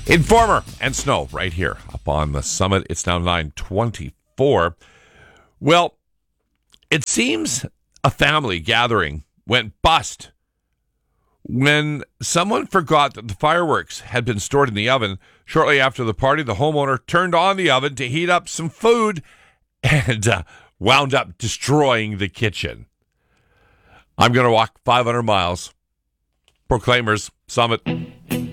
Informer and snow right here up on the summit. It's now 9:24. Well, it seems a family gathering went bust when someone forgot that the fireworks had been stored in the oven. Shortly after the party, the homeowner turned on the oven to heat up some food and wound up destroying the kitchen. I'm going to walk 500 miles. Proclaimers, Summit.